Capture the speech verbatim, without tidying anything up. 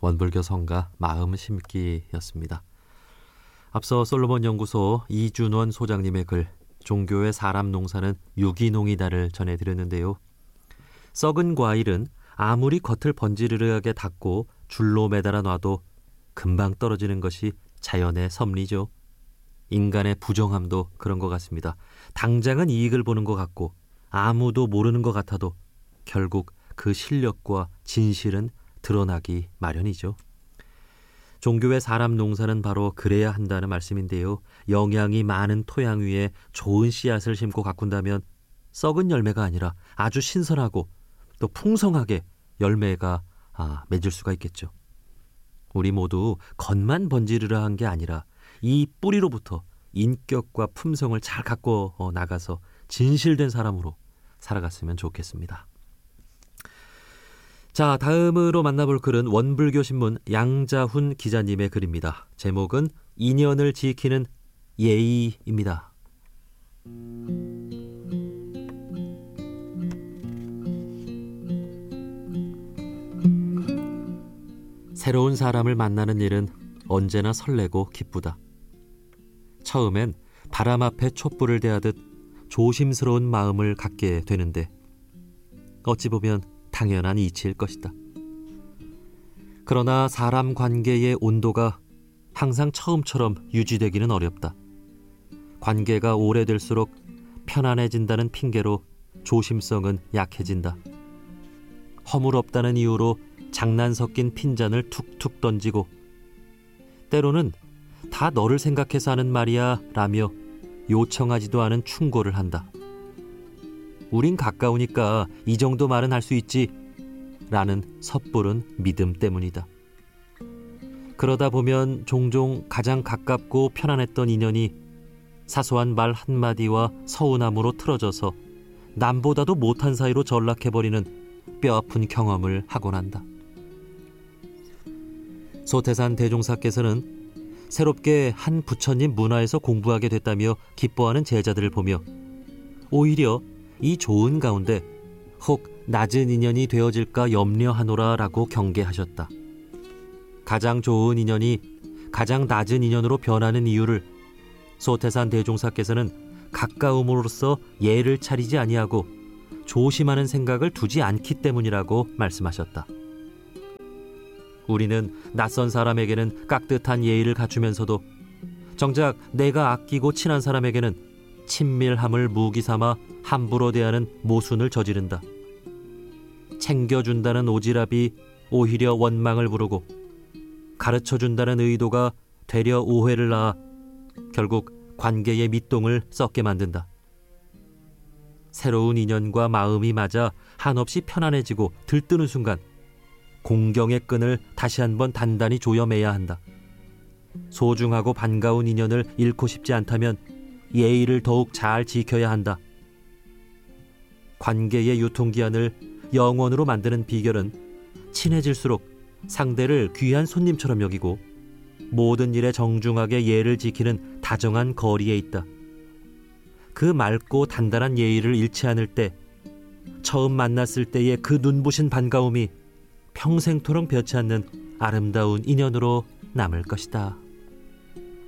원불교 성가 마음 심기였습니다. 앞서 솔로몬 연구소 이준원 소장님의 글 종교의 사람 농사는 유기농이다를 전해드렸는데요. 썩은 과일은 아무리 겉을 번지르르하게 닦고 줄로 매달아 놔도 금방 떨어지는 것이 자연의 섭리죠. 인간의 부정함도 그런 것 같습니다. 당장은 이익을 보는 것 같고 아무도 모르는 것 같아도 결국 그 실력과 진실은 드러나기 마련이죠. 종교의 사람 농사는 바로 그래야 한다는 말씀인데요. 영양이 많은 토양 위에 좋은 씨앗을 심고 가꾼다면 썩은 열매가 아니라 아주 신선하고 또 풍성하게 열매가 아, 맺을 수가 있겠죠. 우리 모두 겉만 번지르르한 게 아니라 이 뿌리로부터 인격과 품성을 잘 갖고 나가서 진실된 사람으로 살아갔으면 좋겠습니다. 자, 다음으로 만나볼 글은 원불교신문 양자훈 기자님의 글입니다. 제목은 인연을 지키는 예의입니다. 새로운 사람을 만나는 일은 언제나 설레고 기쁘다. 처음엔 바람 앞에 촛불을 대하듯 조심스러운 마음을 갖게 되는데 어찌 보면 당연한 이치일 것이다. 그러나 사람 관계의 온도가 항상 처음처럼 유지되기는 어렵다. 관계가 오래될수록 편안해진다는 핑계로 조심성은 약해진다. 허물없다는 이유로 장난 섞인 핀잔을 툭툭 던지고 때로는 다 너를 생각해서 하는 말이야 라며 요청하지도 않은 충고를 한다. 우린 가까우니까 이 정도 말은 할 수 있지 라는 섣부른 믿음 때문이다. 그러다 보면 종종 가장 가깝고 편안했던 인연이 사소한 말 한마디와 서운함으로 틀어져서 남보다도 못한 사이로 전락해버리는 뼈아픈 경험을 하곤 한다. 소태산 대종사께서는 새롭게 한 부처님 문화에서 공부하게 됐다며 기뻐하는 제자들을 보며 오히려 이 좋은 가운데 혹 낮은 인연이 되어질까 염려하노라 라고 경계하셨다. 가장 좋은 인연이 가장 낮은 인연으로 변하는 이유를 소태산 대종사께서는 가까움으로써 예를 차리지 아니하고 조심하는 생각을 두지 않기 때문이라고 말씀하셨다. 우리는 낯선 사람에게는 깍듯한 예의를 갖추면서도 정작 내가 아끼고 친한 사람에게는 친밀함을 무기 삼아 함부로 대하는 모순을 저지른다. 챙겨준다는 오지랖이 오히려 원망을 부르고 가르쳐준다는 의도가 되려 오해를 낳아 결국 관계의 밑동을 썩게 만든다. 새로운 인연과 마음이 맞아 한없이 편안해지고 들뜨는 순간 공경의 끈을 다시 한번 단단히 조여매야 한다. 소중하고 반가운 인연을 잃고 싶지 않다면 예의를 더욱 잘 지켜야 한다. 관계의 유통기한을 영원으로 만드는 비결은 친해질수록 상대를 귀한 손님처럼 여기고 모든 일에 정중하게 예를 지키는 다정한 거리에 있다. 그 맑고 단단한 예의를 잃지 않을 때 처음 만났을 때의 그 눈부신 반가움이 평생토록 변치 않는 아름다운 인연으로 남을 것이다.